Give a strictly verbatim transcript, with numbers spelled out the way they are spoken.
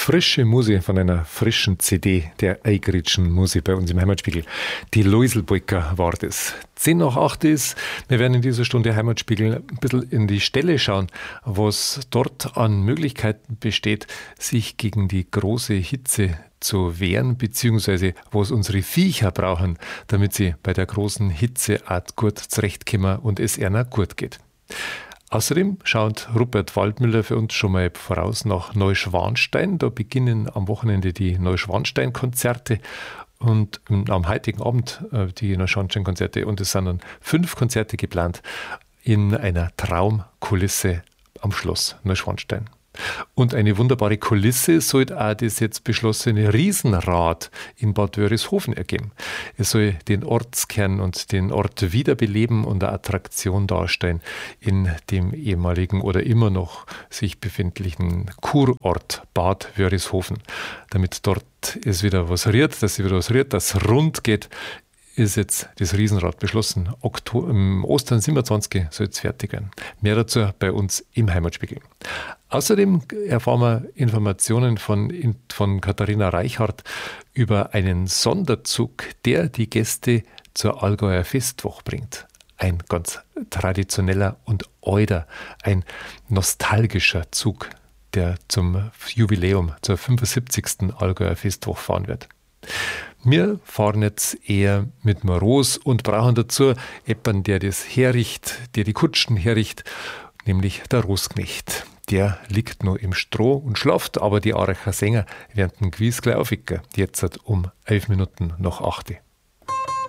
Frische Musik von einer frischen C D der Eigritschen Musik bei uns im Heimatspiegel. Die Loiselbrücker war das. zehn nach acht ist, wir werden in dieser Stunde Heimatspiegel ein bisschen in die Ställe schauen, was dort an Möglichkeiten besteht, sich gegen die große Hitze zu wehren, beziehungsweise was unsere Viecher brauchen, damit sie bei der großen Hitze auch gut zurechtkommen und es ihnen gut geht. Außerdem schaut Rupert Waldmüller für uns schon mal voraus nach Neuschwanstein. Da beginnen am Wochenende die Neuschwanstein-Konzerte und am heutigen Abend die Neuschwanstein-Konzerte. Und es sind dann fünf Konzerte geplant in einer Traumkulisse am Schloss Neuschwanstein. Und eine wunderbare Kulisse sollte auch das jetzt beschlossene Riesenrad in Bad Wörishofen ergeben. Es soll den Ortskern und den Ort wiederbeleben und eine Attraktion darstellen in dem ehemaligen oder immer noch sich befindlichen Kurort Bad Wörishofen. Damit dort es wieder was rührt, dass es wieder was rührt, dass es rund geht, ist jetzt das Riesenrad beschlossen. Oktober, im Ostern siebenundzwanzig soll es fertig werden. Mehr dazu bei uns im Heimatspiegel. Außerdem erfahren wir Informationen von, von Katharina Reichhardt über einen Sonderzug, der die Gäste zur Allgäuer Festwoche bringt. Ein ganz traditioneller und alter, ein nostalgischer Zug, der zum Jubiläum, zur fünfundsiebzigsten Allgäuer Festwoche fahren wird. Wir fahren jetzt eher mit Moros und brauchen dazu jemanden, der das herricht, der die Kutschen herricht, nämlich der Rosknecht. Der liegt noch im Stroh und schlaft, aber die Aracher Sänger werden den Gewiss gleich aufwecken. Jetzt um elf Minuten nach acht.